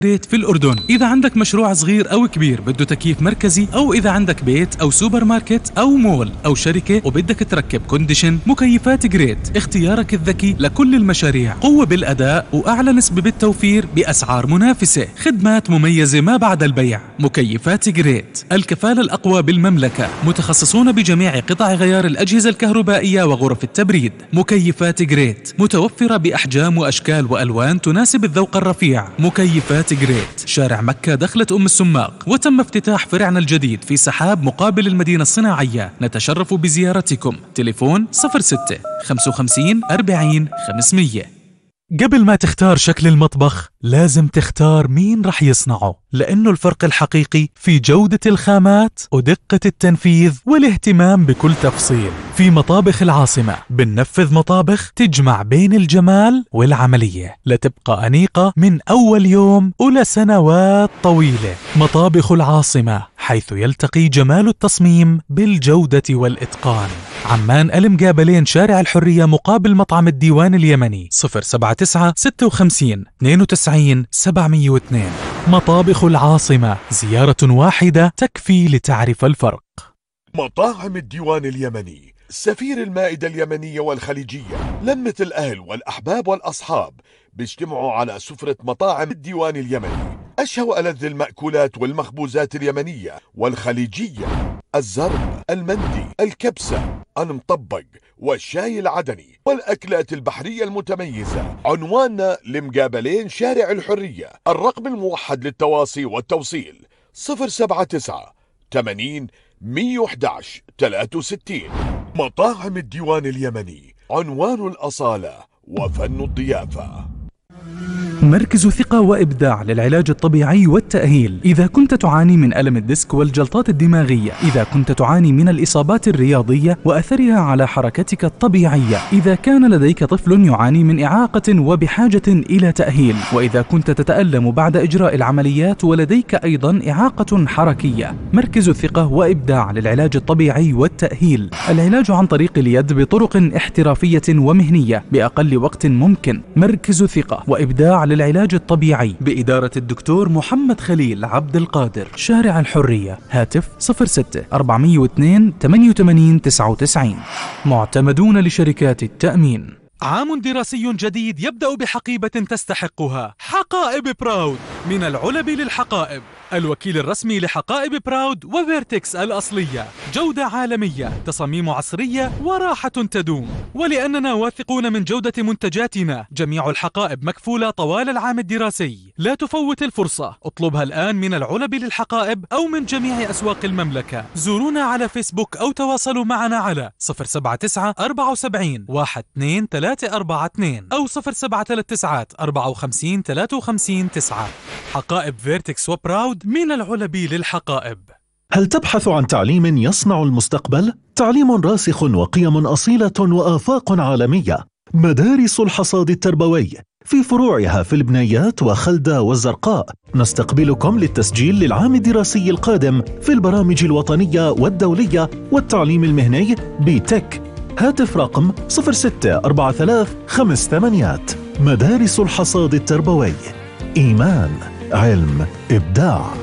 ريت في الأردن. إذا عندك مشروع صغير أو كبير بده تكييف مركزي، أو إذا عندك بيت أو سوبر ماركت أو مول أو شركة وبدك تركب كونديشن، مكيفات جريت اختيارك الذكي لكل المشاريع. قوة بالأداء وأعلى نسبة بالتوفير بأسعار منافسة. خدمات مميزة ما بعد البيع. مكيفات جريت، الكفالة الأقوى بالمملكة. متخصصون بجميع قطع غيار الأجهزة الكهربائية وغرف التبريد. مكيفات جريت متوفرة بأحجام وأشكال وألوان تناسب الذوق الرفيع. مكيفات جريت، شارع مكة دخلة أم السماق، وتم افتتاح فرعنا الجديد في سحاب مقابل المدينة الصناعية. نتشرف بزيارتكم. تليفون 06 55 40 500. قبل ما تختار شكل المطبخ لازم تختار مين رح يصنعه، لأنه الفرق الحقيقي في جودة الخامات ودقة التنفيذ والاهتمام بكل تفصيل. في مطابخ العاصمة بننفذ مطابخ تجمع بين الجمال والعملية لتبقى أنيقة من أول يوم ولسنوات طويلة. مطابخ العاصمة، حيث يلتقي جمال التصميم بالجودة والإتقان. عمان المقابلين شارع الحرية مقابل مطعم الديوان اليمني. 079 56 92 702. مطابخ العاصمة، زيارة واحدة تكفي لتعرف الفرق. مطاعم الديوان اليمني، سفير المائدة اليمنية والخليجية، لمة الأهل والأحباب والأصحاب بيجتمعوا على سفرة مطاعم الديوان اليمني. أشهى وألذ المأكولات والمخبوزات اليمنية والخليجية: الزرب، المندي، الكبسة، المطبق، والشاي العدني، والأكلات البحرية المتميزة. عنواننا لمقابلين شارع الحرية. الرقم الموحد للتواصي والتوصيل 079 80 111 63. مطاعم الديوان اليمني، عنوان الأصالة وفن الضيافة. مركز ثقة وإبداع للعلاج الطبيعي والتأهيل. إذا كنت تعاني من ألم الديسك والجلطات الدماغية، إذا كنت تعاني من الإصابات الرياضية وأثرها على حركتك الطبيعية، إذا كان لديك طفل يعاني من إعاقة وبحاجة إلى تأهيل، وإذا كنت تتألم بعد إجراء العمليات ولديك أيضا إعاقة حركية، مركز ثقة وإبداع للعلاج الطبيعي والتأهيل. العلاج عن طريق اليد بطرق احترافية ومهنية بأقل وقت ممكن. مركز ثقة وإبداع للعلاج الطبيعي بإدارة الدكتور محمد خليل عبد القادر، شارع الحرية. هاتف 06 402 88 99. معتمدون لشركات التأمين. عام دراسي جديد يبدأ بحقيبة تستحقها. حقائب براود، من العلب للحقائب، الوكيل الرسمي لحقائب براود وفيرتكس الأصلية. جودة عالمية، تصاميم عصرية، وراحة تدوم. ولأننا واثقون من جودة منتجاتنا، جميع الحقائب مكفولة طوال العام الدراسي. لا تفوت الفرصة، اطلبها الآن من العلب للحقائب أو من جميع أسواق المملكة. زورونا على فيسبوك أو تواصلوا معنا على 079 74 12342 أو 0739 54 53 9. حقائب فيرتكس وبراود، من العلب للحقائب. هل تبحث عن تعليم يصنع المستقبل؟ تعليم راسخ وقيم أصيلة وآفاق عالمية. مدارس الحصاد التربوي في فروعها في البنيات وخلدة والزرقاء. نستقبلكم للتسجيل للعام الدراسي القادم في البرامج الوطنية والدولية والتعليم المهني بتك. هاتف رقم 064358. مدارس الحصاد التربوي، إيمان، علم، إبداع.